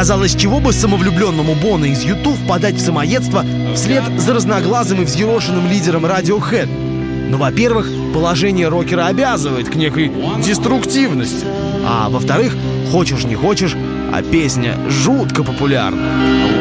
Казалось, чего бы самовлюбленному Боно из YouTube впадать в самоедство вслед за разноглазым и взъерошенным лидером Radiohead. Но, во-первых, положение рокера обязывает к некой деструктивности. А во-вторых, хочешь не хочешь, а песня жутко популярна.